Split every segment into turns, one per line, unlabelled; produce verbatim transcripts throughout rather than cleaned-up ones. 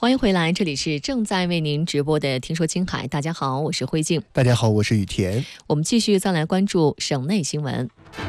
欢迎回来，这里是正在为您直播的听说青海。大家好，我是慧静。
大家好，我是雨田。
我们继续再来关注省内新闻。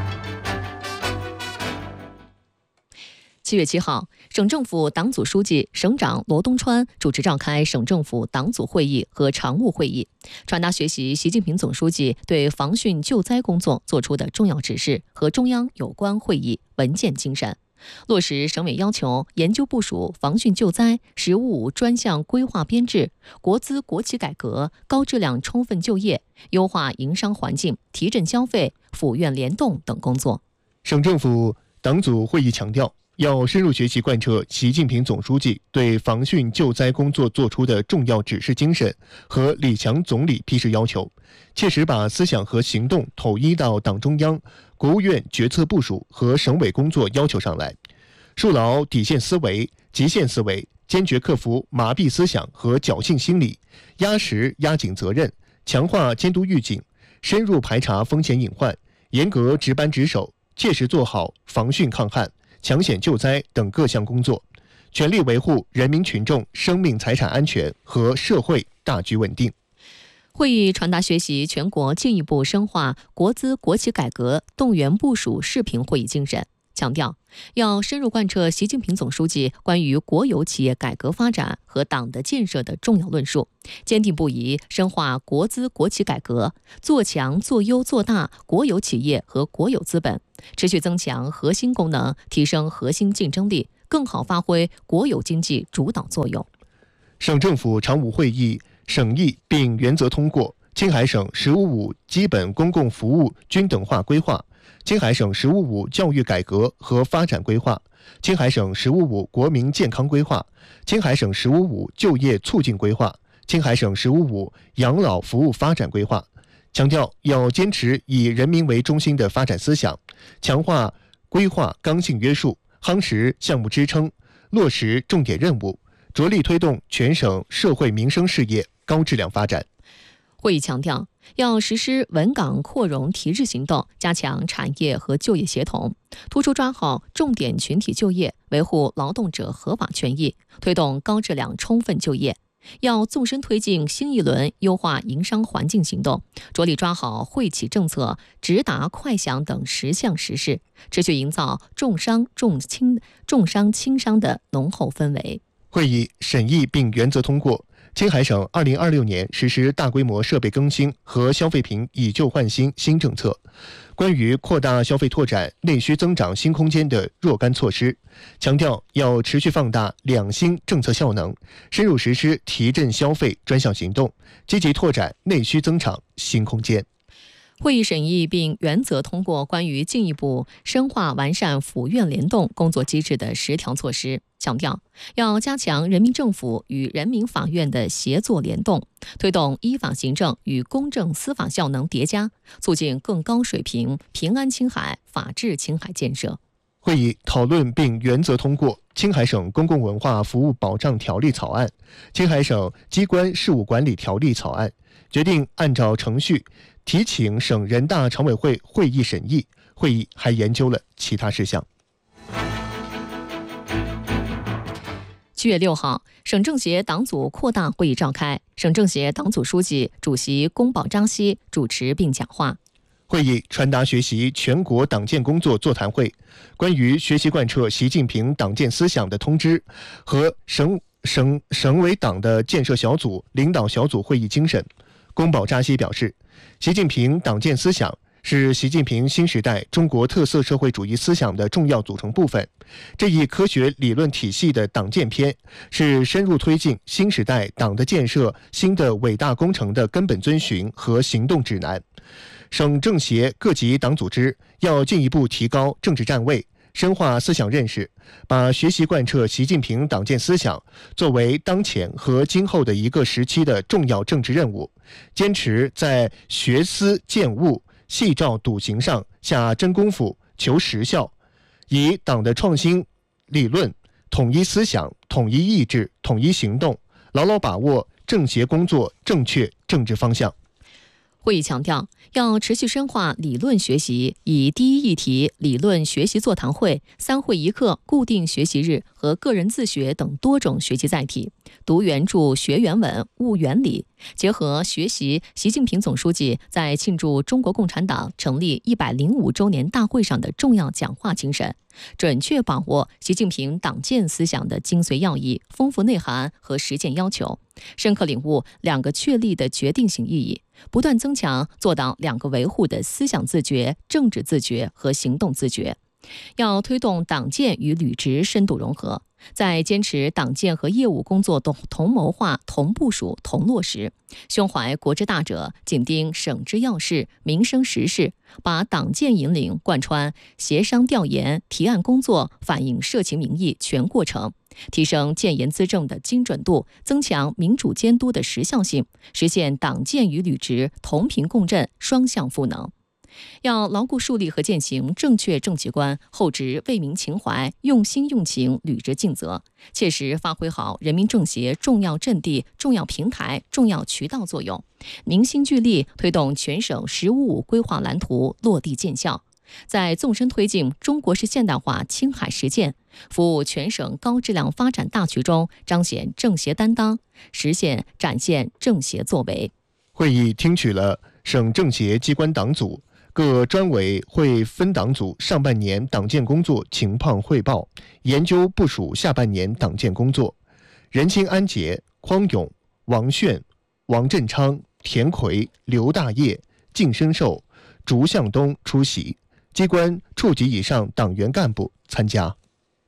七月七号，省政府党组书记、省长罗东川主持召开省政府党组会议和常务会议，传达学习习近平总书记对防汛救灾工作作出的重要指示和中央有关会议文件精神，落实省委要求，研究部署防汛救灾“十五五”专项规划编制、国资国企改革、高质量充分就业、优化营商环境、提振消费、府院联动等工作。
省政府党组会议强调，要深入学习贯彻习近平总书记对防汛救灾工作作出的重要指示精神和李强总理批示要求，切实把思想和行动统一到党中央、国务院决策部署和省委工作要求上来，树牢底线思维、极限思维，坚决克服麻痹思想和侥幸心理，压实压紧责任，强化监督预警，深入排查风险隐患，严格值班值守，切实做好防汛抗旱、抢险救灾等各项工作，全力维护人民群众生命财产安全和社会大局稳定。
会议传达学习全国进一步深化国资国企改革动员部署视频会议精神，强调要深入贯彻习近平总书记关于国有企业改革发展和党的建设的重要论述，坚定不移深化国资国企改革，做强做优做大国有企业和国有资本，持续增强核心功能，提升核心竞争力，更好发挥国有经济主导作用。
省政府常务会议审议并原则通过青海省“十五五”基本公共服务均等化规划、青海省“十五五”教育改革和发展规划、青海省“十五五”国民健康规划、青海省“十五五”就业促进规划、青海省“十五五”养老服务发展规划，强调要坚持以人民为中心的发展思想，强化规划刚性约束，夯实项目支撑，落实重点任务，着力推动全省社会民生事业高质量发展。
会议强调，要实施稳岗扩容提质行动，加强产业和就业协同，突出抓好重点群体就业，维护劳动者合法权益，推动高质量充分就业。要纵深推进新一轮优化营商环境行动，着力抓好惠企政策、直达快享等十项实事，持续营造重商重轻重商轻商的浓厚氛围。
会议审议并原则通过青海省二零二六年实施大规模设备更新和消费品以旧换新新政策，关于扩大消费拓展内需增长新空间的若干措施，强调要持续放大两新政策效能，深入实施提振消费专项行动，积极拓展内需增长新空间。
会议审议并原则通过关于进一步深化完善府院联动工作机制的十条措施，强调要加强人民政府与人民法院的协作联动，推动依法行政与公正司法效能叠加，促进更高水平平安青海、法治青海建设。
会议讨论并原则通过青海省公共文化服务保障条例草案、青海省机关事务管理条例草案，决定按照程序提请省人大常委会会议审议。会议还研究了其他事项。
七月六号，省政协党组扩大会议召开，省政协党组书记、主席龚宝扎西主持并讲话。
会议传达学习全国党建工作座谈会关于学习贯彻习近平党建思想的通知和省省省委党的建设小组领导小组会议精神。龚宝扎西表示，习近平党建思想是习近平新时代中国特色社会主义思想的重要组成部分，这一科学理论体系的党建篇是深入推进新时代党的建设新的伟大工程的根本遵循和行动指南。省政协各级党组织要进一步提高政治站位，深化思想认识，把学习贯彻习近平党建思想作为当前和今后的一个时期的重要政治任务，坚持在学思践悟、细照笃行上下真功夫、求实效，以党的创新理论、统一思想、统一意志、统一行动，牢牢把握政协工作正确政治方向。
会议强调，要持续深化理论学习，以第一议题理论学习座谈会、三会一课固定学习日和和个人自学等多种学习载体，读原著、学原文、悟原理，结合学习习近平总书记在庆祝中国共产党成立一百零五周年大会上的重要讲话精神，准确把握习近平党建思想的精髓要义、丰富内涵和实践要求，深刻领悟两个确立的决定性意义，不断增强做到两个维护的思想自觉、政治自觉和行动自觉。要推动党建与履职深度融合，在坚持党建和业务工作同同谋划、同部署、同落实，胸怀国之大者，紧盯省之要事、民生时事，把党建引领贯穿协商调研、提案工作、反映社情民意全过程，提升建言资政的精准度，增强民主监督的时效性，实现党建与履职同频共振、双向赋能。要牢固树立和践行正确政绩观，厚植为民情怀，用心用情履职尽责，切实发挥好人民政协重要阵地、重要平台、重要渠道作用，凝心聚力推动全省“十五五”规划蓝图落地见效，在纵深推进中国式现代化青海实践、服务全省高质量发展大局中彰显政协担当，实现展现政协作为。
会议听取了省政协机关党组、各专委会分党组上半年党建工作情况汇报，研究部署下半年党建工作。任清安杰、匡勇、王炫、王振昌、田奎、刘大业、靳生寿、竺向东出席，机关处级以上党员干部参加。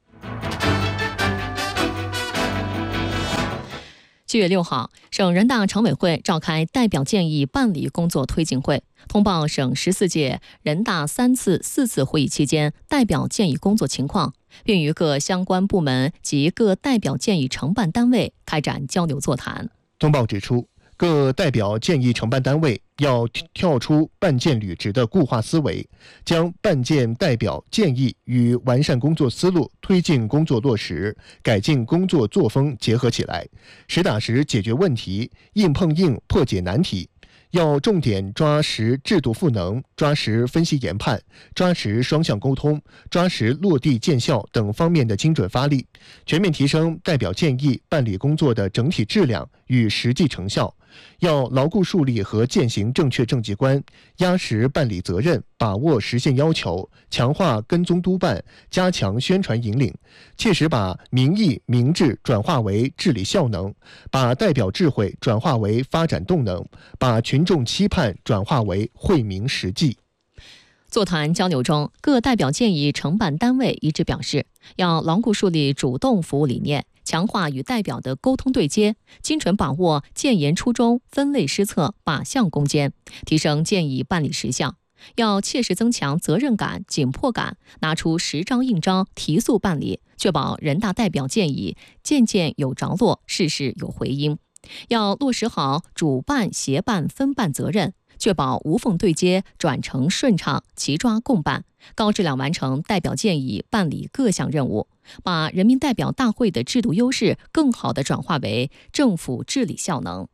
七月六号，省人大常委会召开代表建议办理工作推进会，通报省十四届人大三次、四次会议期间代表建议工作情况，并与各相关部门及各代表建议承办单位开展交流座谈。
通报指出，各代表建议承办单位要跳出办建履职的固化思维，将办建代表建议与完善工作思路、推进工作落实、改进工作作风结合起来，实打实解决问题，硬碰硬破解难题。要重点抓实制度赋能，抓实分析研判，抓实双向沟通，抓实落地见效等方面的精准发力，全面提升代表建议办理工作的整体质量与实际成效。要牢固树立和践行正确政绩观，压实办理责任，把握实现要求，强化跟踪督办，加强宣传引领，切实把民意民治转化为治理效能，把代表智慧转化为发展动能，把群众期盼转化为惠民实际。
座谈交流中，各代表建议承办单位一致表示，要牢固树立主动服务理念，强化与代表的沟通对接，精准把握建言初衷，分类施策，靶向攻坚，提升建议办理实效。要切实增强责任感、紧迫感，拿出实招硬招，提速办理，确保人大代表建议件件有着落，事事有回音。要落实好主办、协办、分办责任，确保无缝对接、转承顺畅、齐抓共办，高质量完成代表建议办理各项任务，把人民代表大会的制度优势更好地转化为政府治理效能。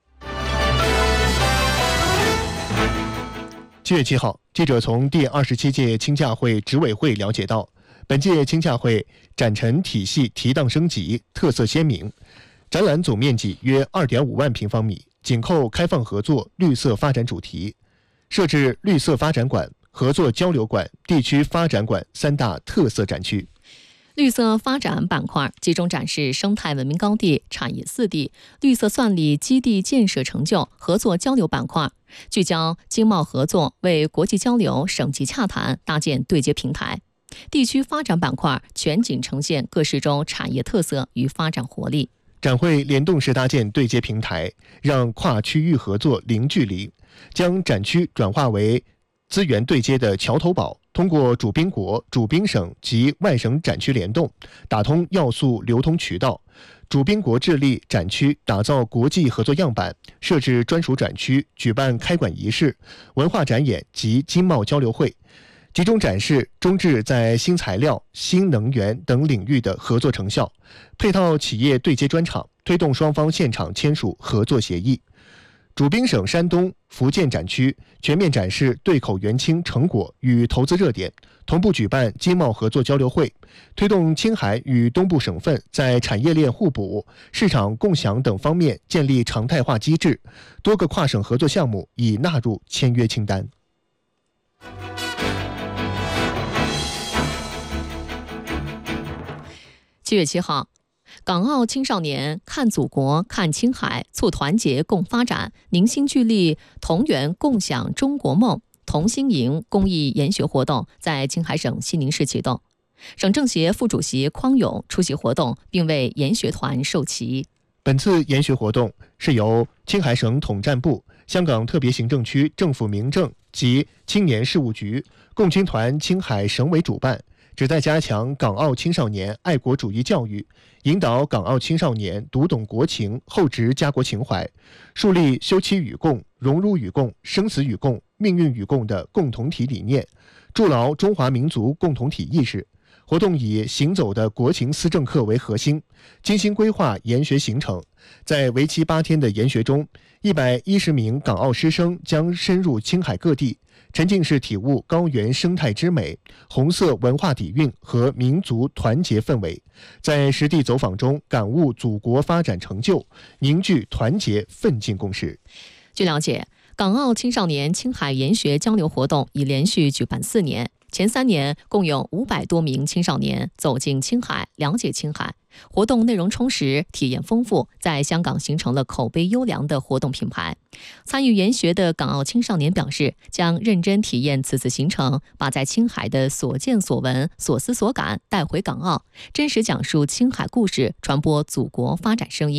七月七号，记者从第二十七届青洽会执委会了解到，本届青洽会展陈体系提档升级，特色鲜明，展览总面积约 二点五万平方米，紧扣开放合作、绿色发展主题，设置绿色发展馆、合作交流馆、地区发展馆三大特色展区。
绿色发展板块集中展示生态文明高地、产业四地、绿色算力基地建设成就；合作交流板块聚焦经贸合作，为国际交流、省级洽谈搭建对接平台。地区发展板块全景呈现各市中产业特色与发展活力。
展会联动式搭建对接平台，让跨区域合作零距离，将展区转化为资源对接的桥头堡，通过主宾国、主宾省及外省展区联动，打通要素流通渠道。主宾国致力展区打造国际合作样板，设置专属展区，举办开馆仪式、文化展演及经贸交流会，集中展示中智在新材料、新能源等领域的合作成效，配套企业对接专场，推动双方现场签署合作协议。 主宾省山东、福建展区全面展示对口援青成果与投资热点，同步举办经贸合作交流会，推动青海与东部省份在产业链互补、市场共享等方面建立常态化机制，多个跨省合作项目已纳入签约清单。
七月七号，港澳青少年看祖国、看青海，促团结共发展，凝心聚力，同圆共享中国梦同心营公益研学活动在青海省西宁市启动。省政协副主席匡勇出席活动，并为研学团授旗。
本次研学活动是由青海省统战部、香港特别行政区政府民政及青年事务局、共青团青海省委主办，旨在加强港澳青少年爱国主义教育，引导港澳青少年读懂国情、厚植家国情怀，树立休戚与共、荣辱与共、生死与共、命运与共的共同体理念，筑牢中华民族共同体意识。活动以行走的国情思政课为核心，精心规划研学行程。在为期八天的研学中，一百一十名港澳师生将深入青海各地，沉浸式体悟高原生态之美、红色文化底蕴和民族团结氛围，在实地走访中感悟祖国发展成就，凝聚团结奋进共识。
据了解，港澳青少年青海研学交流活动已连续举办四年。前三年共有五百多名青少年走进青海，了解青海。活动内容充实，体验丰富，在香港形成了口碑优良的活动品牌。参与研学的港澳青少年表示，将认真体验此次行程，把在青海的所见所闻、所思所感带回港澳，真实讲述青海故事，传播祖国发展声音。